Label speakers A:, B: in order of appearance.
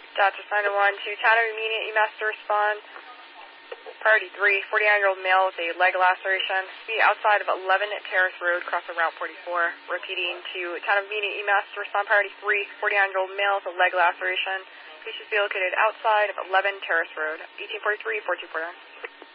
A: Dr. Sign 1 to town of immediate EMS to respond. Priority 3, 49-year-old male with a leg laceration. Be outside of 11 Terrace Road, crossing Route 44. Repeating to town of immediate EMS to respond. Priority 3, 49-year-old male with a leg laceration. He should be located outside of 11 Terrace Road, 1843-4249.